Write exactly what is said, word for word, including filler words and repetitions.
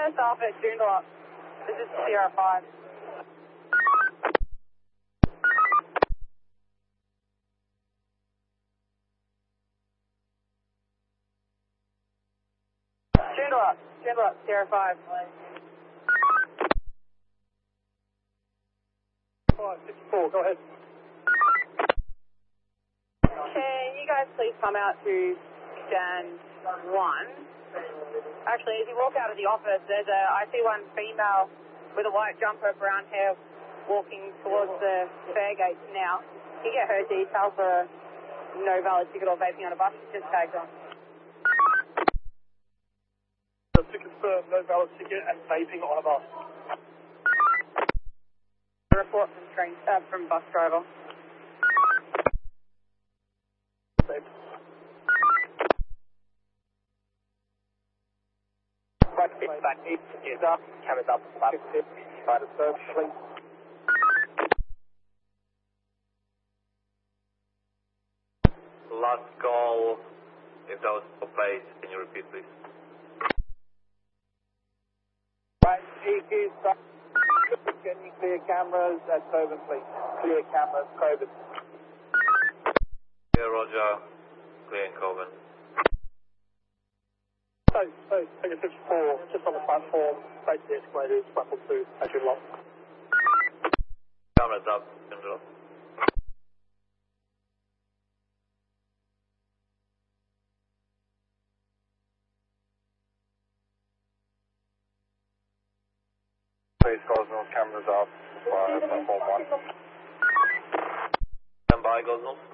First off at Joondalup. This is Sierra five. Joondalup, Joondalup, Sierra five. five fifty-four, go ahead. Can you guys please come out to stand one? Actually, as you walk out of the office, there's a, I see one female with a white jumper, brown hair, walking towards the fare gates now. Can you get her details for no valid ticket or vaping on a bus? She's just tagged on. To confirm, no valid ticket and vaping on a bus. A report from train, uh, from bus driver. Vape. Back east is up, cameras up, back by the third fleet. Last call, if that was for place, can you repeat please? Right, E Q stop. Can you clear cameras at Coburn, please? Clear cameras, Coburn. Yeah, Roger, clear in Coburn. So, so, figure fifty-four, just on the platform, face the escalators, platform two, actually locked. Cameras up, Joondalup. Please, Cosmos, cameras up, uh, platform one. Stand by, Gosnell.